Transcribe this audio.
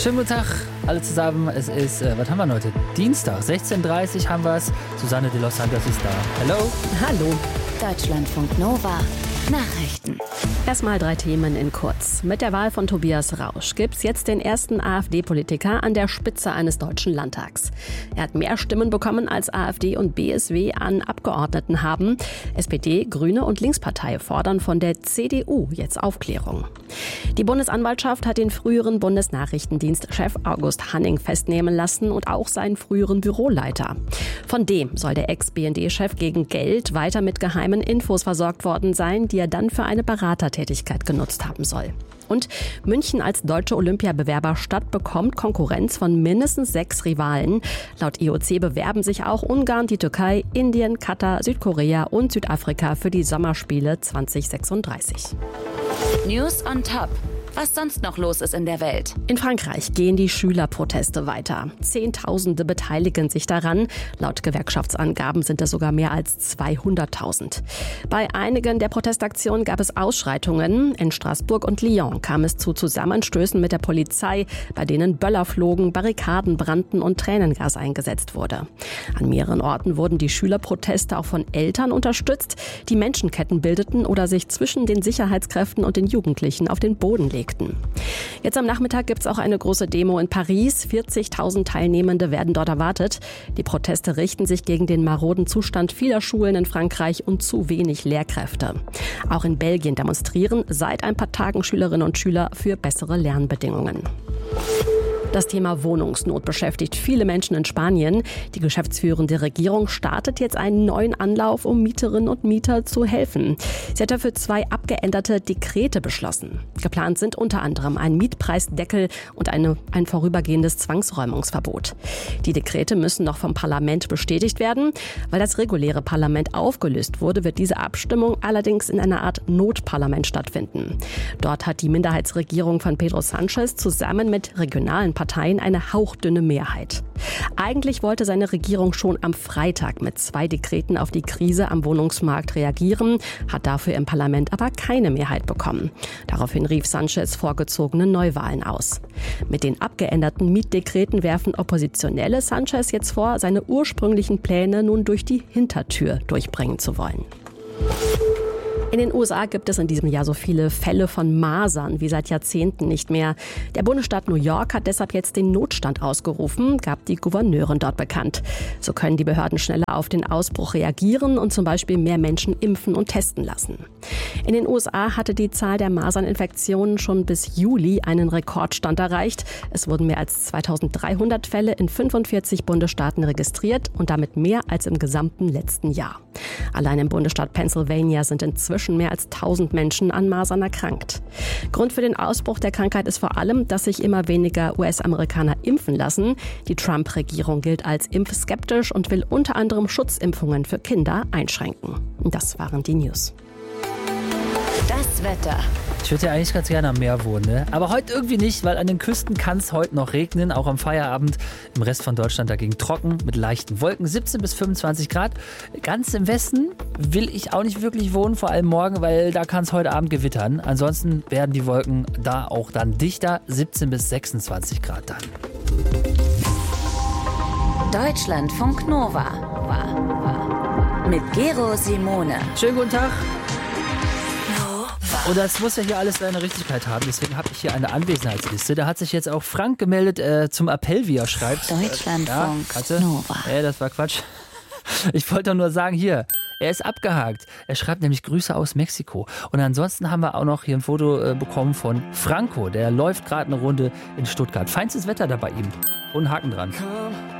Schönen guten Tag alle zusammen. Es ist, was haben wir heute? Dienstag, 16:30 Uhr haben wir es. Susanne de los Santos ist da. Hallo. Hallo. Deutschlandfunk Nova. Nachrichten. Erstmal 3 Themen in kurz. Mit der Wahl von Tobias Rausch gibt's jetzt den ersten AfD-Politiker an der Spitze eines deutschen Landtags. Er hat mehr Stimmen bekommen, als AfD und BSW an Abgeordneten haben. SPD, Grüne und Linkspartei fordern von der CDU jetzt Aufklärung. Die Bundesanwaltschaft hat den früheren Bundesnachrichtendienstchef August Hanning festnehmen lassen und auch seinen früheren Büroleiter. Von dem soll der Ex-BND-Chef gegen Geld weiter mit geheimen Infos versorgt worden sein, die er dann für eine Beratertätigkeit genutzt haben soll. Und München als deutsche Olympiabewerberstadt bekommt Konkurrenz von mindestens 6 Rivalen. Laut IOC bewerben sich auch Ungarn, die Türkei, Indien, Katar, Südkorea und Südafrika für die Sommerspiele 2036. News on Top. Was sonst noch los ist in der Welt. In Frankreich gehen die Schülerproteste weiter. Zehntausende beteiligen sich daran. Laut Gewerkschaftsangaben sind es sogar mehr als 200.000. Bei einigen der Protestaktionen gab es Ausschreitungen. In Straßburg und Lyon kam es zu Zusammenstößen mit der Polizei, bei denen Böller flogen, Barrikaden brannten und Tränengas eingesetzt wurde. An mehreren Orten wurden die Schülerproteste auch von Eltern unterstützt, die Menschenketten bildeten oder sich zwischen den Sicherheitskräften und den Jugendlichen auf den Boden legten. Jetzt am Nachmittag gibt es auch eine große Demo in Paris. 40.000 Teilnehmende werden dort erwartet. Die Proteste richten sich gegen den maroden Zustand vieler Schulen in Frankreich und zu wenig Lehrkräfte. Auch in Belgien demonstrieren seit ein paar Tagen Schülerinnen und Schüler für bessere Lernbedingungen. Das Thema Wohnungsnot beschäftigt viele Menschen in Spanien. Die geschäftsführende Regierung startet jetzt einen neuen Anlauf, um Mieterinnen und Mieter zu helfen. Sie hat dafür 2 abgeänderte Dekrete beschlossen. Geplant sind unter anderem ein Mietpreisdeckel und ein vorübergehendes Zwangsräumungsverbot. Die Dekrete müssen noch vom Parlament bestätigt werden. Weil das reguläre Parlament aufgelöst wurde, wird diese Abstimmung allerdings in einer Art Notparlament stattfinden. Dort hat die Minderheitsregierung von Pedro Sánchez zusammen mit regionalen Parteien eine hauchdünne Mehrheit. Eigentlich wollte seine Regierung schon am Freitag mit 2 Dekreten auf die Krise am Wohnungsmarkt reagieren, hat dafür im Parlament aber keine Mehrheit bekommen. Daraufhin rief Sánchez vorgezogene Neuwahlen aus. Mit den abgeänderten Mietdekreten werfen Oppositionelle Sánchez jetzt vor, seine ursprünglichen Pläne nun durch die Hintertür durchbringen zu wollen. In den USA gibt es in diesem Jahr so viele Fälle von Masern wie seit Jahrzehnten nicht mehr. Der Bundesstaat New York hat deshalb jetzt den Notstand ausgerufen, gab die Gouverneurin dort bekannt. So können die Behörden schneller auf den Ausbruch reagieren und zum Beispiel mehr Menschen impfen und testen lassen. In den USA hatte die Zahl der Maserninfektionen schon bis Juli einen Rekordstand erreicht. Es wurden mehr als 2300 Fälle in 45 Bundesstaaten registriert und damit mehr als im gesamten letzten Jahr. Allein im Bundesstaat Pennsylvania sind inzwischen mehr als 1000 Menschen an Masern erkrankt. Grund für den Ausbruch der Krankheit ist vor allem, dass sich immer weniger US-Amerikaner impfen lassen. Die Trump-Regierung gilt als impfskeptisch und will unter anderem Schutzimpfungen für Kinder einschränken. Das waren die News. Das Wetter. Ich würde ja eigentlich ganz gerne am Meer wohnen, ne? Aber heute irgendwie nicht, weil an den Küsten kann es heute noch regnen, auch am Feierabend. Im Rest von Deutschland dagegen trocken, mit leichten Wolken, 17 bis 25 Grad. Ganz im Westen will ich auch nicht wirklich wohnen, vor allem morgen, weil da kann es heute Abend gewittern. Ansonsten werden die Wolken da auch dann dichter, 17 bis 26 Grad dann. Deutschlandfunk Nova. Mit Gero Simone. Schönen guten Tag. Und das muss ja hier alles seine Richtigkeit haben, deswegen habe ich hier eine Anwesenheitsliste. Da hat sich jetzt auch Frank gemeldet zum Appell, wie er schreibt. Deutschlandfunk Nova. Das war Quatsch. Ich wollte doch nur sagen, hier, er ist abgehakt. Er schreibt nämlich Grüße aus Mexiko. Und ansonsten haben wir auch noch hier ein Foto bekommen von Franco. Der läuft gerade eine Runde in Stuttgart. Feinstes Wetter da bei ihm. Und einen Haken dran.